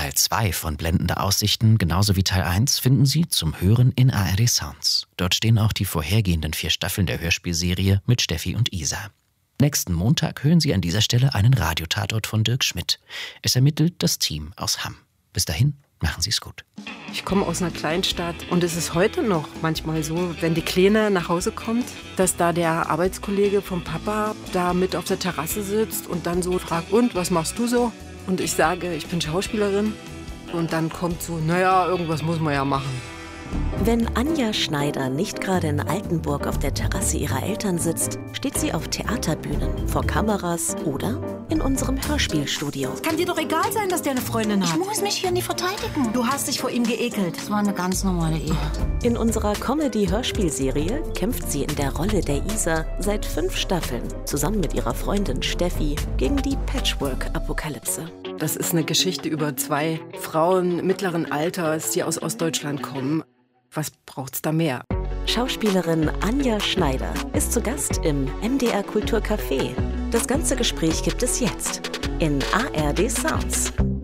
Teil 2 von Blendende Aussichten genauso wie Teil 1 finden Sie zum Hören in ARD Sounds. Dort stehen auch die vorhergehenden 4 Staffeln der Hörspielserie mit Steffi und Isa. Nächsten Montag hören Sie an dieser Stelle einen Radiotatort von Dirk Schmidt. Es ermittelt das Team aus Hamm. Bis dahin, machen Sie es gut. Ich komme aus einer Kleinstadt und es ist heute noch manchmal so, wenn die Kleine nach Hause kommt, dass da der Arbeitskollege vom Papa da mit auf der Terrasse sitzt und dann so fragt, und, was machst du so? Und ich sage, ich bin Schauspielerin. Und dann kommt so, naja, irgendwas muss man ja machen. Wenn Anja Schneider nicht gerade in Altenburg auf der Terrasse ihrer Eltern sitzt, steht sie auf Theaterbühnen, vor Kameras oder in unserem Hörspielstudio. Es kann dir doch egal sein, dass der eine Freundin hat. Ich muss mich hier nicht verteidigen. Du hast dich vor ihm geekelt. Das war eine ganz normale Ehe. In unserer Comedy-Hörspielserie kämpft sie in der Rolle der Isa seit 5 Staffeln zusammen mit ihrer Freundin Steffi gegen die Patchwork-Apokalypse. Das ist eine Geschichte über 2 Frauen mittleren Alters, die aus Ostdeutschland kommen. Was braucht's da mehr? Schauspielerin Anja Schneider ist zu Gast im MDR Kulturcafé. Das ganze Gespräch gibt es jetzt in ARD Sounds.